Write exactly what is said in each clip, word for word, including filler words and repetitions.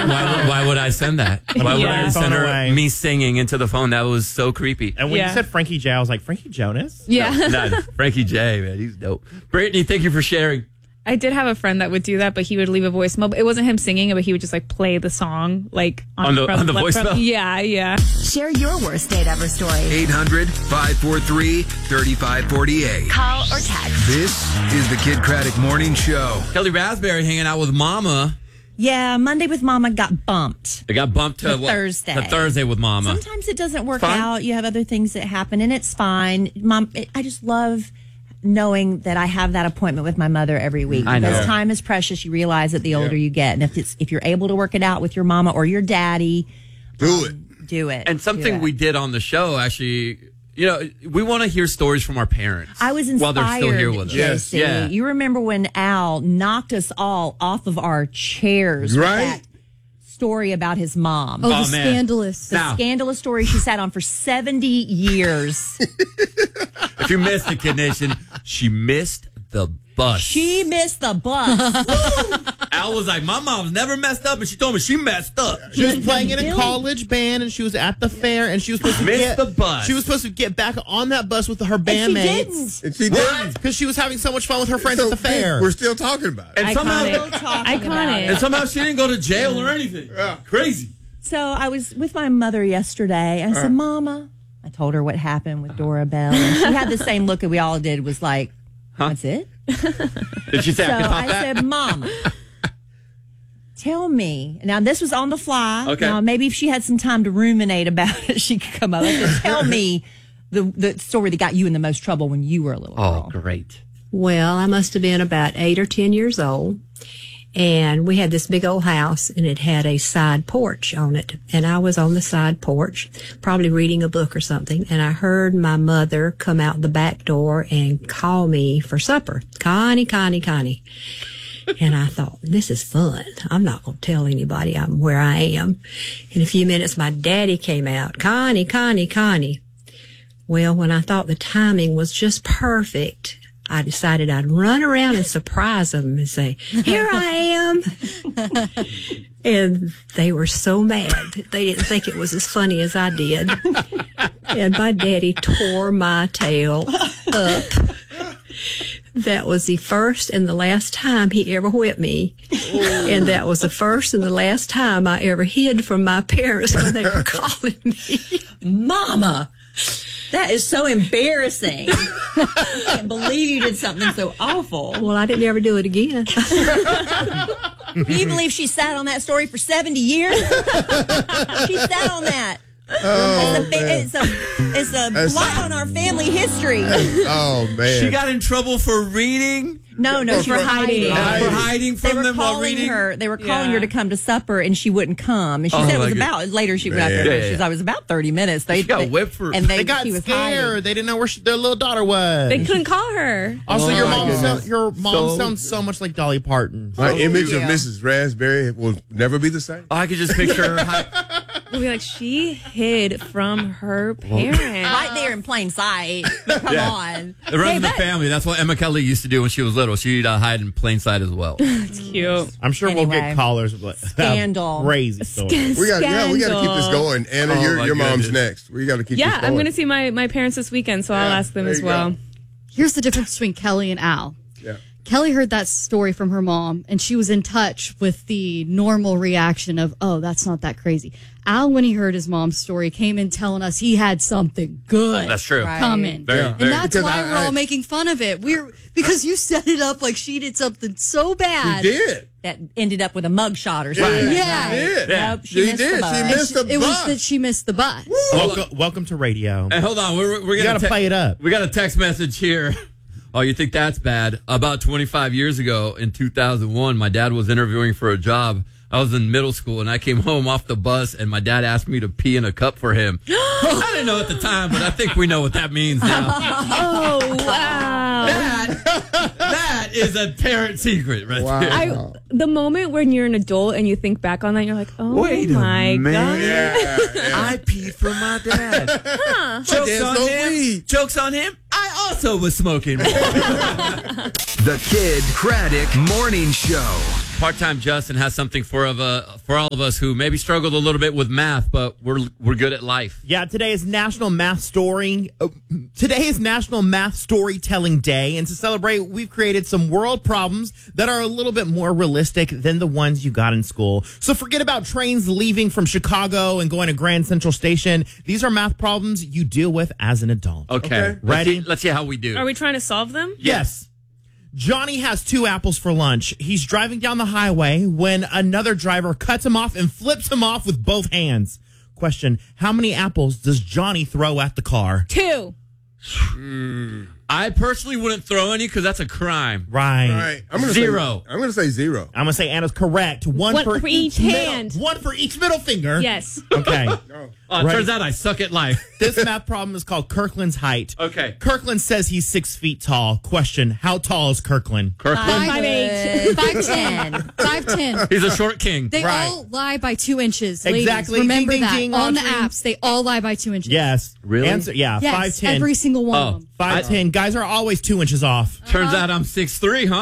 why, why would I send that? Why would Yeah. I send her Away. me singing into the phone? That was so creepy. And when Yeah. you said Frankie J, I was like, Frankie Jonas? Yeah. No, no, Frankie J, man, he's dope. Brittany, thank you for sharing. I did have a friend that would do that, but he would leave a voicemail. But it wasn't him singing, but he would just like play the song like On the- from, on the like, from- voicemail? yeah, yeah. Share your worst date ever story. eight hundred, five four three, three five four eight. Call or text. This is the Kid Craddock Morning Show. Kelly Raspberry hanging out with Mama. Yeah, Monday with Mama got bumped. It got bumped to To what? Thursday. To Thursday with Mama. Sometimes it doesn't work Fine. out. You have other things that happen, and it's fine. Mom, it, I just love knowing that I have that appointment with my mother every week. I know. Because time is precious. You realize it the older you get, and if it's if you're able to work it out with your mama or your daddy, Do it. do it. And Do something it. we did on the show, actually, you know, we want to hear stories from our parents. I was inspired, while they're still here with us. J C. Yes. Yeah. You remember when Al knocked us all off of our chairs with Right. that story about his mom. Oh, the Oh, man. scandalous. The Now- scandalous story she sat on for seventy years. If you missed it, Kid Nation, she missed the bus. She missed the bus. Al was like, my mom's never messed up, and she told me she messed up. She was playing in a Billy- college band, and she was at the fair, and she was supposed to Missed get the bus. She was supposed to get back on that bus with her And she bandmates didn't. And she did. because she was having so much fun with her friends So at the fair. We're still talking about it. And somehow, Still talking about Iconic. it. and somehow she didn't go to jail or anything. Crazy. So I was with my mother yesterday. I said, Mama, I told her what happened with Dora Bell. And she had the same look that we all did, was like, that's it? Did she say So I could top I that? said, Mama, tell me. Now, this was on the fly. Okay. Now, maybe if she had some time to ruminate about it, she could come up. I said, tell me the, the story that got you in the most trouble when you were a little Oh, girl. great. Well, I must have been about eight or ten years old. And we had this big old house, and it had a side porch on it. And I was on the side porch, probably reading a book or something. And I heard my mother come out the back door and call me for supper. Connie, Connie, Connie. And I thought, this is fun. I'm not going to tell anybody I'm where I am. In a few minutes, my daddy came out. Connie, Connie, Connie. Well, when I thought the timing was just perfect, I decided I'd run around and surprise them and say, here I am. And they were so mad. They didn't think it was as funny as I did. And my daddy tore my tail up. That was the first and the last time he ever whipped me. And that was the first and the last time I ever hid from my parents when they were calling me. Mama, that is so embarrassing. I can't believe you did something so awful. Well, I didn't ever do it again. Can you believe she sat on that story for seventy years? She sat on that. Oh, It's a, man. it's a, it's a That's- blot on our family history. Oh, man. She got in trouble for reading? No, no, for hiding. Hiding. For hiding They from were them while calling reading? her. They were calling Yeah. her to come to supper, and she wouldn't come. And she Oh, said it my was goodness. about. Later, she went out Man. there. Yeah, and yeah, She was, yeah. I was about thirty minutes. They She got they- whipped for- and they, They got she was scared. hiding. They didn't know where she, their little daughter was. They couldn't call her. Also, Oh, your my mom, goodness. sound, your mom So sounds so much like Dolly Parton. My image of Yeah. Missus Raspberry will never be the same. Oh, I could just picture her. hi- We'll be like, she hid from her parents. Right there in plain sight. Come Yeah. on. The rest Hey, of the that- family. That's what Emma Kelly used to do when she was little. She'd uh, hide in plain sight as well. It's cute. I'm sure we'll Anyway. get callers. But Scandal. Crazy story. We got, yeah, we got to keep this Scandal. going. Anna, Oh, your, my your mom's goodness. next. We got to keep this Yeah, going. I'm going to see my, my parents this weekend, so I'll Yeah, ask them there as you well. go. Here's the difference between Kelly and Al. Yeah. Kelly heard that story from her mom, and she was in touch with the normal reaction of, oh, that's not that crazy. Al, when he heard his mom's story, came in telling us he had something good That's true. Right. coming. Very, Yeah. very- And that's Because why I- we're all I- making fun of it. We're because you set it up like she did something so bad. She did. That ended up with a mug shot or something. Yeah. She did. Nope, she She missed did. the She bus. And missed she- the it was bus. that she missed the bus. Welcome, welcome to radio. And hold on, we're, we're You gonna got to play it up. We got a text message here. Oh, you think that's bad? About twenty-five years ago in two thousand one, my dad was interviewing for a job. I was in middle school and I came home off the bus and my dad asked me to pee in a cup for him. I didn't know at the time, but I think we know what that means now. Oh, wow. That, that is a parent secret right Wow. there. I, the moment when you're an adult and you think back on that, you're like, oh Wait a my minute. God. Yeah, yeah. I peed for my dad. Jokes dad's on no him. weed. Jokes on him. I also was smoking. The Kid Craddock Morning Show. Part-time Justin has something for of uh, for all of us who maybe struggled a little bit with math, but we're we're good at life. Yeah, today is National Math Story. Uh, today is National Math Storytelling Day, and to celebrate, we've created some world problems that are a little bit more realistic than the ones you got in school. So forget about trains leaving from Chicago and going to Grand Central Station. These are math problems you deal with as an adult. Okay, Okay. Let's Ready? see, let's see how we do. Are we trying to solve them? Yes. Johnny has two apples for lunch. He's driving down the highway when another driver cuts him off and flips him off with both hands. Question, how many apples does Johnny throw at the car? Two. I personally wouldn't throw any because that's a crime. Right. All right. I'm gonna Zero. Say, I'm going to say zero. I'm going to say Anna's correct. One, One for, for each middle- hand. One for each middle finger. Yes. Okay. No. Oh, it Right. turns out I suck at life. This math problem is called Kirkland's height. Okay. Kirkland says he's six feet tall. Question, how tall is Kirkland? Kirkland, Five eight. Five ten. Five ten. he's a short king. They Right. all lie by two inches. Ladies. Exactly. Remember Ding, ding, that. ding, On the Audrey. apps, they all lie by two inches. Yes. Really? Answer, yeah, Yes, five ten. every single one Oh. of them. five ten. Guys are always two inches off. Turns out I'm six three, huh?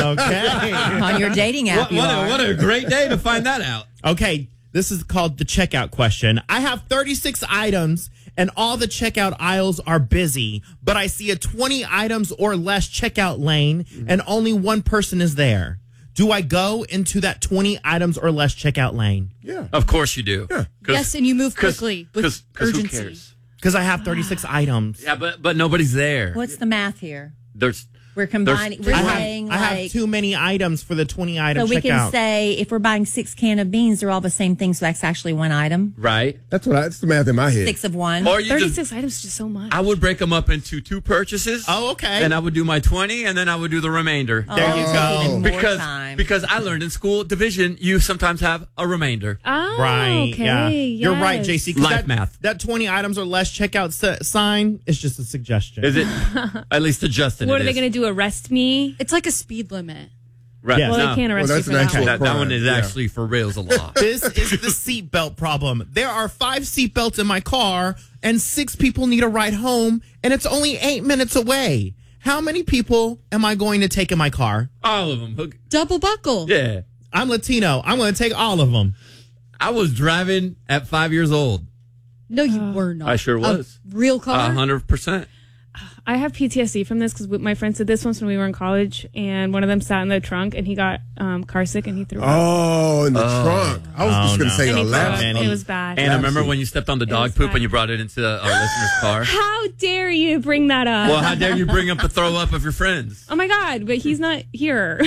Okay. On your dating app, what, you what, are. a, what a great day to find that out. Okay, this is called the checkout question. I have thirty-six items and all the checkout aisles are busy, but I see a twenty items or less checkout lane and only one person is there. Do I go into that twenty items or less checkout lane? Yeah. Of course you do. Yeah. Yes, and you move 'cause- quickly with 'cause- 'cause who urgency. cares? Because I have thirty-six items. Yeah, but but nobody's there. What's the math here? There's We're combining. We're I have, saying I have like. too many items for the twenty So item we checkout. can say if we're buying six can of beans, they're all the same thing. So that's actually one item. right. That's what I, that's the math in my head. Six of one. Or you just, thirty-six items is just so much. I would break them up into two purchases. Oh, okay. And I would do my twenty, and then I would do the remainder. There you go. Even more because time. because I learned in school division, you sometimes have a remainder. Oh, Right. okay. Yeah. You're right, yes. J C. 'cause Life that, math. That twenty items or less checkout s- sign is just a suggestion. Is it? At least to Justin. What it are they is. going to do? Arrest me? It's like a speed limit. Right. Yes. Well, no. they can't arrest Well, you that's for an that actual one. That, that one is Yeah. actually for reals a law. This is the seatbelt problem. There are five seatbelts in my car, and six people need a ride home, and it's only eight minutes away. How many people am I going to take in my car? All of them. Hook- Double buckle. Yeah. I'm Latino. I'm going to take all of them. I was driving at five years old. No, you were not. I sure A was. real car. A hundred percent. I have P T S D from this because my friends did this once when we were in college, and one of them sat in the trunk and he got um, car sick and he threw up. Oh, in the trunk. I was Oh, just going to no. say And the he threw lap. up. man. It was bad. And I remember when you stepped on the dog was poop bad. and you brought it into our listener's car. How dare you bring that up? Well, how dare you bring up the throw up of your friends? Oh my God, but he's not here.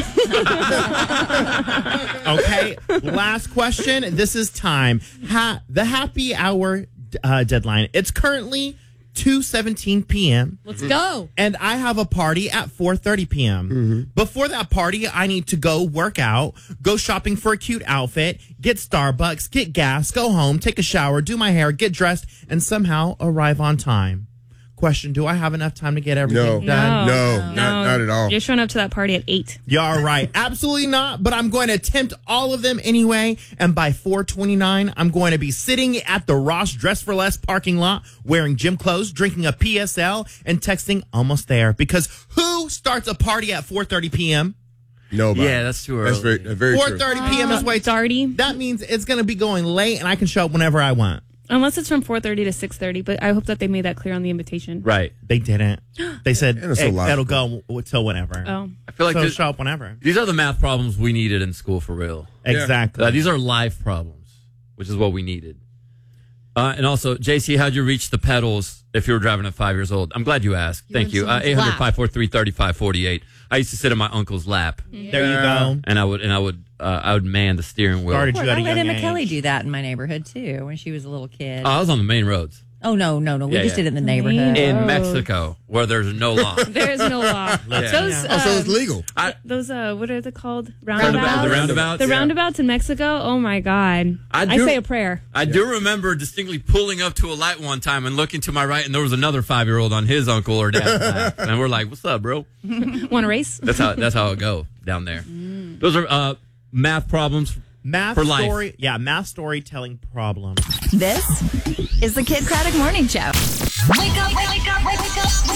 Okay. Last question. This is time. Ha- the happy hour uh, deadline. It's currently two seventeen p.m. Let's go. and I have a party at four thirty p.m. Before that party, I need to go work out, go shopping for a cute outfit, get Starbucks, get gas, go home, take a shower, do my hair, get dressed, and somehow arrive on time. Question, do I have enough time to get everything No. done? No, not, not at all. You're showing up to that party at eight. You are right. Absolutely not, but I'm going to attempt all of them anyway, and by four twenty-nine, I'm going to be sitting at the Ross Dress for Less parking lot, wearing gym clothes, drinking a P S L, and texting almost there. Because who starts a party at four thirty p.m.? Nobody. Yeah, that's too early. That's very, that's very four true. thirty p.m. is way too Darty. That means it's going to be going late, and I can show up whenever I want. Unless it's from four thirty to six thirty, but I hope that they made that clear on the invitation. Right. They didn't. They said And it's so it, logical. it'll go w- till whenever. Oh. I feel like so this- show up whenever. these are the math problems we needed in school for real. Exactly. Uh, these are life problems, which is what we needed. Uh, and also, J C, how'd you reach the pedals if you were driving at five years old? I'm glad you asked. You were Thank in you. Uh, someone's eight hundred, lap. five four three, three five four eight. I used to sit in my uncle's lap, There you go. and I would and I would uh, I would man the steering wheel. Started Well, you at I a let young Emma age. Kelly do that in my neighborhood too when she was a little kid. Oh, I was on the main roads oh no, no, no. We Yeah, just yeah. did it in the neighborhood. in Oh. Mexico where there's no law. There is no law. Those, Oh, so it's um, legal. I, those uh, what are they called? Roundabouts. Roundabouts. The roundabouts, The yeah. roundabouts in Mexico. Oh my God! I I, do- say a prayer. I do remember distinctly pulling up to a light one time and looking to my right, and there was another five year old on his uncle or dad's lap, and we're like, "What's up, bro?" Want to race? That's how that's how it go down there. Those are uh, math problems. Math For life. story. Yeah, math storytelling problem. This is the Kid Craddock Morning Show. Wake up, wake up, wake up, wake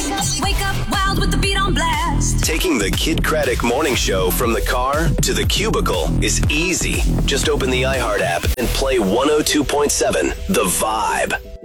Wake up, wake up, wild with the beat on blast. Taking the Kid Craddock Morning Show from the car to the cubicle is easy. Just open the iHeart app and play one oh two point seven The Vibe.